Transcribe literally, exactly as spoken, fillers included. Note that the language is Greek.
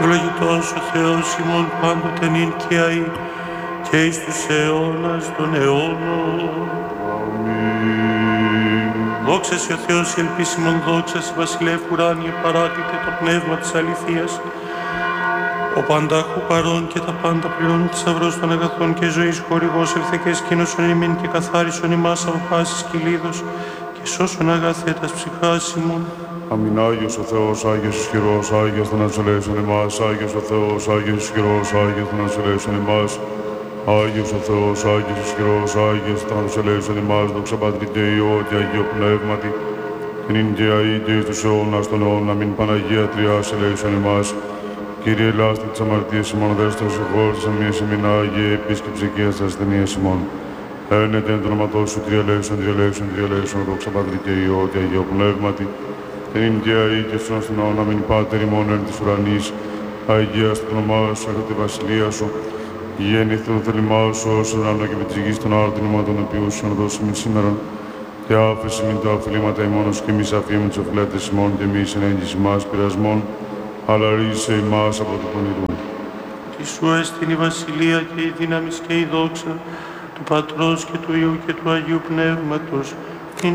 Ευλογητός ο Θεός ημών πάντοτε νυν και αεί και εις τους αιώνας των αιώνων. Αμήν. Δόξα σε ο Θεός η ελπίσιμον, δόξα σε βασιλεύ ουράνιε παράκλητε το πνεύμα της αληθείας, ο παντάχου παρών και τα πάντα πληρώνει θησαυρός των αγαθών και ζωής χορηγός ελθε και σκήνωσον ημίν και καθάρισον ημάς από πάσης κυλίδος και σώσον αγαθέτας ψυχάς ημών. Αμήν. Άγιος ο Θεός, Άγιος ισχυρός, Άγιος θανασελεύσον εμάς, Άγιος ο Θεός, Άγιος ισχυρός, Άγιος θανασελεύσον εμάς, Άγιος ο Θεός, Άγιος ισχυρός, Άγιος θανασελεύσον εμάς, δόξα Πατρί και Υιό και Αγίο Πνεύματι, και νυν και αεί και εις τους αιώνας των αιώνων. Αμήν. Παναγία Τριάς ελέησον εμάς. Κύριε ελάστη της αμαρτίας ημών, δέστος συγχώρης της αμίας ημίν, Άγιε επίσκεψη και της ασθενείας ημών. Ένετε εν το όνοματό σου, Κύριε ελέησον, Κύριε ελέησον, Κύριε ελέησον, δόξα Πατρί και Υιό και Αγίο Πνεύματι, και νυν και αεί και στους αιώνας των αιώνων. Αμήν. Πάτερ ημών εν της ουρανής, αγίας το όνομά σου, έρχεται τη βασιλεία σου, γέννηθεν το θέλημά σου, όσο ουρανό και επί της γης των άρτων ημών των οποίων σου να δώσουμε σήμερα. Και άφεση μην τα οφειλήματα ημώνος και εμείς αφήμεν τους οφειλέτες ημών και εμείς εν έγγυς ημάς πειρασμών, αλλά ρίσε ημάς από το πονηρού. Τη σου έστειν η βασιλεία και η δύναμις και η δόξα του Πατρός και του Υιού και του Αγίου Πνεύματος,